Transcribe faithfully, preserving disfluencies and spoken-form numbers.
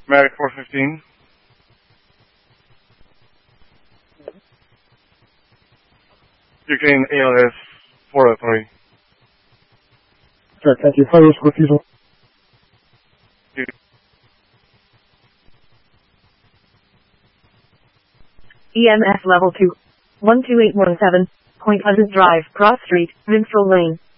Medic four fifteen. You can A L S four oh three. Sure, thank you. High risk refusal. E M S level two. one two eight one seven. Point Pleasant Drive, Cross Street, Minstrel Lane.